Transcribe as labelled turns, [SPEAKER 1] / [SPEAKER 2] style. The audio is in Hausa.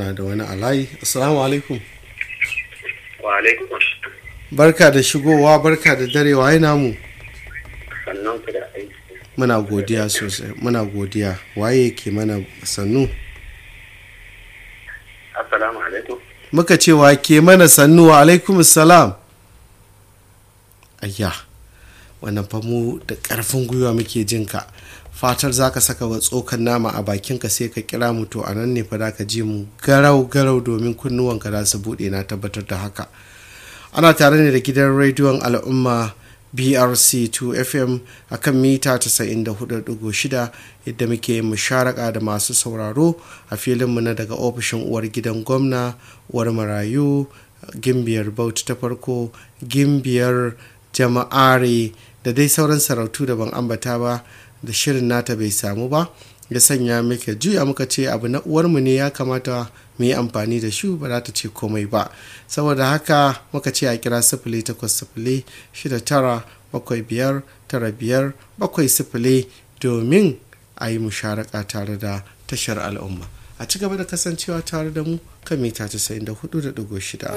[SPEAKER 1] muna da wani alayi. Assalamu alaikum.
[SPEAKER 2] Wa alaikum.
[SPEAKER 1] Barka da shigowa, barka da dare, waye namu?
[SPEAKER 2] Sannan ku da aiki.
[SPEAKER 1] Muna godiya sosai, muna godiya. Waye ke mana sannu?
[SPEAKER 2] Assalamu alaikum.
[SPEAKER 1] Muka ce wa ke mana sannu, wa alaikum salam. Ayya, wannan fa mu da ƙarfin gwiwa muke jinka. Fatar za ka saka wa tsokan nama a bakinka sai ka kira mu, to a nan ne fa za ka ji mu garau garau domin kunnuwanka za su buɗe, na tabbatar da haka. Ana tare ne da gidan rediyon al'umma BRC 2 FM a kan mita 94.6 yadda muke musharaka da masu sauraro a filinmu na daga ofishin uwar gidan gwamna, uwar marayu, gimbiyar Bauchi ta farko, gimbiyar jama'are da dai sauran sarautu da ban ambata ba, da shirin nata bai samu ba ya sanya muke juya muka ce abu na uwarmu ne ya kamata mu yi amfani da shi, ba za ta ce komai ba. Saboda haka muka ce a kira 0806975950 domin a yi musharaka tare da tashar al'umma. A ci gaba da kasancewa tare da mu kan mita 94.6.